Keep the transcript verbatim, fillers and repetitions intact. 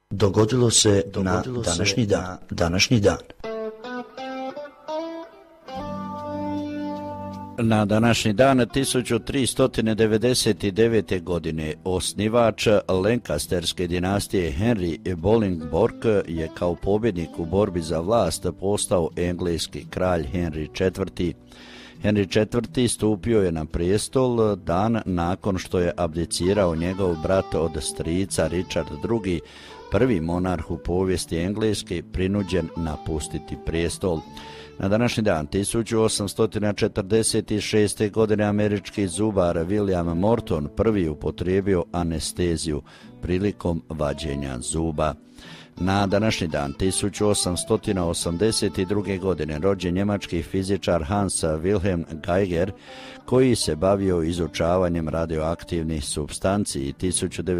Dogodilo se na današnji dan. Današnji dan. Na današnji dan tisuću tristo devedeset devete. godine osnivač Lancasterske dinastije Henry Bolingbroke je kao pobjednik u borbi za vlast postao engleski kralj Henry četvrti. Henry četvrti. stupio je na prijestol dan nakon što je abdicirao njegov brat od strica Richard drugi, prvi monarh u povijesti Engleske, prinuđen napustiti prijestol. Na današnji dan tisuću osamsto četrdeset šeste. godine američki zubar William Morton prvi upotrijebio anesteziju prilikom vađenja zuba. Na današnji dan tisuću osamsto osamdeset druge. godine rođen njemački fizičar Hans Wilhelm Geiger, koji se bavio izučavanjem radioaktivnih supstanci i